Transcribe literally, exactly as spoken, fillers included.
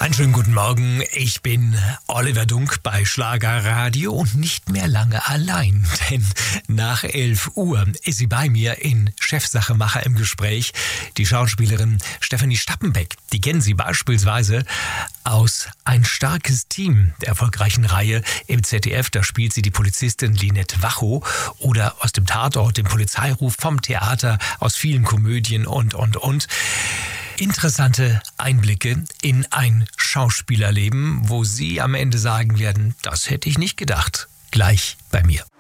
Einen schönen guten Morgen, ich bin Oliver Dunk bei Schlagerradio und nicht mehr lange allein, denn nach elf Uhr ist sie bei mir in Chefsachemacher im Gespräch. Die Schauspielerin Stefanie Stappenbeck, die kennen Sie beispielsweise aus Ein starkes Team, der erfolgreichen Reihe im Z D F. Da spielt sie die Polizistin Linette Wachow oder aus dem Tatort, dem Polizeiruf, vom Theater, aus vielen Komödien und, und, und. Interessante Einblicke in ein Schauspielerleben, wo Sie am Ende sagen werden, das hätte ich nicht gedacht. Gleich bei mir.